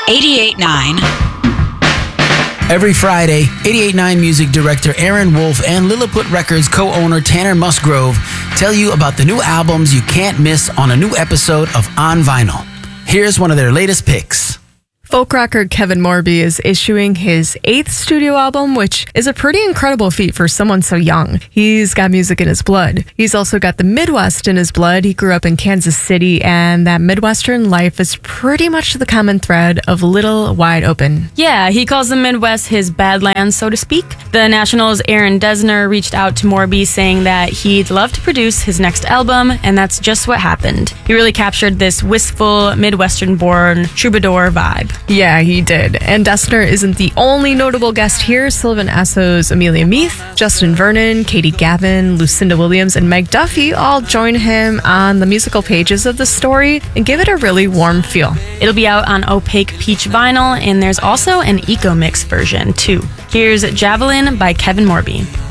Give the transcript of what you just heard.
88.9. Every Friday, 88.9 music director Aaron Wolf and Lilliput Records co-owner Tanner Musgrove tell you about the new albums you can't miss on a new episode of On Vinyl. Here's one of their latest picks. Folk rocker Kevin Morby is issuing his 8th studio album, which is a pretty incredible feat for someone so young. He's got music in his blood. He's also got the Midwest in his blood. He grew up in Kansas City, and that Midwestern life is pretty much the common thread of Little Wide Open. Yeah, he calls the Midwest his badlands, so to speak. The National's Aaron Dessner reached out to Morby saying that he'd love to produce his next album, and that's just what happened. He really captured this wistful, Midwestern-born troubadour vibe. Yeah, he did. And Dessner isn't the only notable guest here. Sylvan Esso's Amelia Meath, Justin Vernon, Katie Gavin, Lucinda Williams, and Meg Duffy all join him on the musical pages of the story and give it a really warm feel. It'll be out on Opaque Peach Vinyl, and there's also an Eco Mix version, too. Here's Javelin by Kevin Morby.